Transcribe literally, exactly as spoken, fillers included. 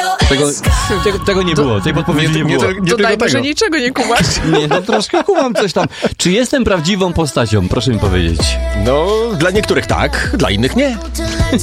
Tego, tego, tego nie było, tej podpowiedzi nie, nie było. Nie, nie Dodajmy, że niczego nie kumasz. Nie, no troszkę kumam coś tam. Czy jestem prawdziwą postacią? Proszę mi powiedzieć. No, dla niektórych tak, dla innych nie.